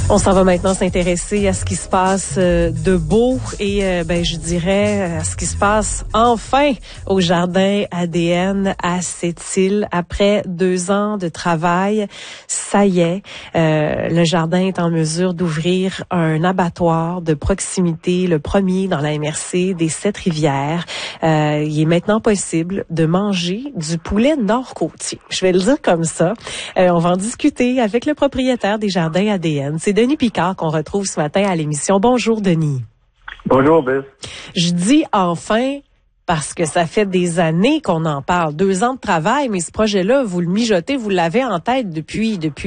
On s'en va maintenant s'intéresser à ce qui se passe de beau et je dirais à ce qui se passe enfin au jardin ADN à Sept-Îles. Après 2 ans de travail, ça y est, le jardin est en mesure d'ouvrir un abattoir de proximité, le premier dans la MRC des Sept-Rivières. Il est maintenant possible de manger du poulet nord-côtier. Je vais le dire comme ça. On va en discuter avec le propriétaire des jardins ADN. C'est Denis Picard qu'on retrouve ce matin à l'émission. Bonjour, Denis. Bonjour, Bill. Je dis enfin parce que ça fait des années qu'on en parle. 2 ans de travail, mais ce projet-là, vous le mijotez, vous l'avez en tête depuis